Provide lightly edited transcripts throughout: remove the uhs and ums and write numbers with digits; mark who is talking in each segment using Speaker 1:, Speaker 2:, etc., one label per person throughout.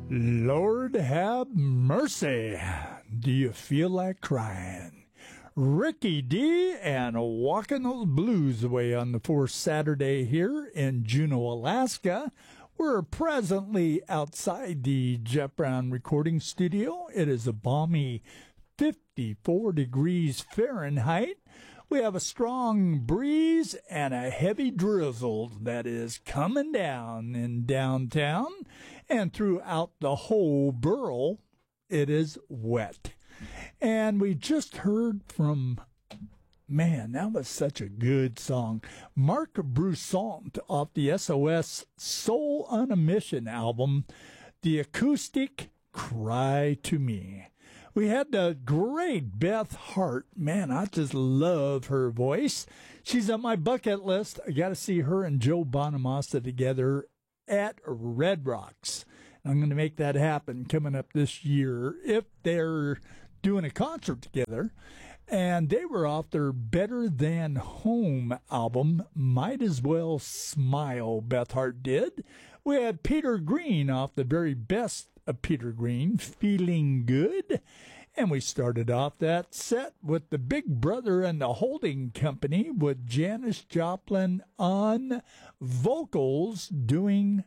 Speaker 1: Lord have mercy. Do you feel like crying? Ricky D and Walking Those Blues away on the fourth Saturday here in Juneau, Alaska. We're presently outside the Jeff Brown recording studio. It is a balmy 54 degrees Fahrenheit. We have a strong breeze and a heavy drizzle that is coming down in downtown, and throughout the whole borough, it is wet. And we just heard from, man, that was such a good song, Marc Brusant off the SOS Soul on a Mission album, the acoustic Cry to Me. We had the great Beth Hart. Man, I just love her voice. She's on my bucket list. I got to see her and Joe Bonamassa together at Red Rocks. I'm going to make that happen coming up this year if they're doing a concert together. And they were off their Better Than Home album, Might As Well Smile, Beth Hart did. We had Peter Green off the very best of Peter Green, Feeling Good. And we started off that set with the Big Brother and the Holding Company with Janis Joplin on vocals doing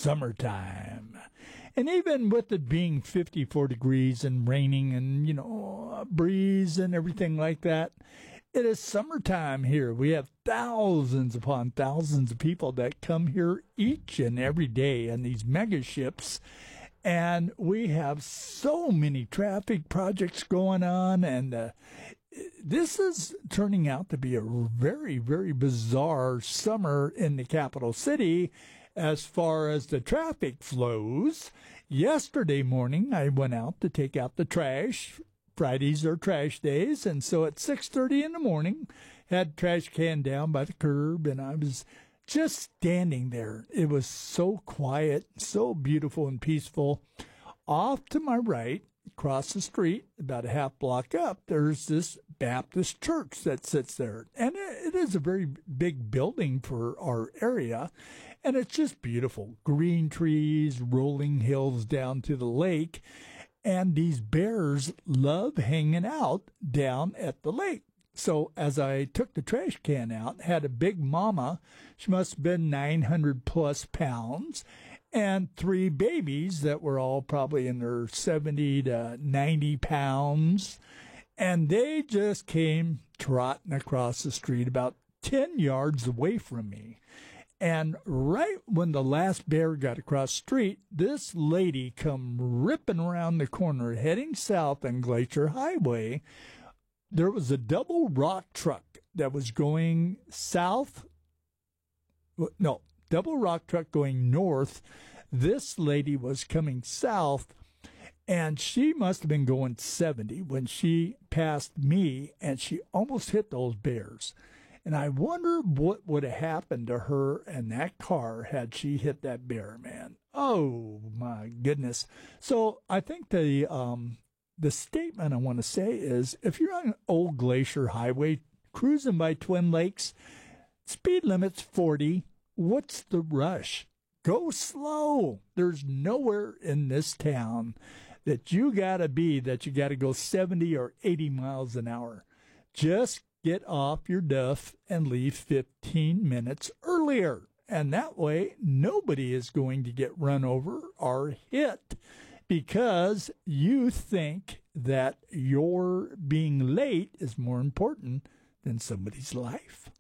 Speaker 1: Summertime. And even with it being 54 degrees and raining and, a breeze and everything like that, it is summertime here. We have thousands upon thousands of people that come here each and every day in these mega ships. And we have so many traffic projects going on, and this is turning out to be a very, very bizarre summer in the capital city as far as the traffic flows. Yesterday morning, I went out to take out the trash. Fridays are trash days, and so at 6:30 in the morning, had trash can down by the curb, and I was just standing there. It was so quiet, so beautiful and peaceful. Off to my right, across the street, about a half block up, there's this Baptist church that sits there. And it is a very big building for our area. And it's just beautiful. Green trees, rolling hills down to the lake. And these bears love hanging out down at the lake. So as I took the trash can out, had a big mama, she must have been 900 plus pounds, and 3 babies that were all probably in their 70 to 90 pounds. And they just came trotting across the street about 10 yards away from me. And right when the last bear got across the street, this lady come ripping around the corner, heading south on Glacier Highway. There was a double rock truck that was going south. No, double rock truck going north. This lady was coming south, and she must have been going 70 when she passed me, and she almost hit those bears. And I wonder what would have happened to her and that car had she hit that bear, man. Oh, my goodness. So I think the statement I want to say is, if you're on an old Glacier Highway cruising by Twin Lakes, speed limit's 40. What's the rush? Go slow. There's nowhere in this town that you got to go 70 or 80 miles an hour. Just get off your duff and leave 15 minutes earlier. And that way, nobody is going to get run over or hit because you think that your being late is more important than somebody's life.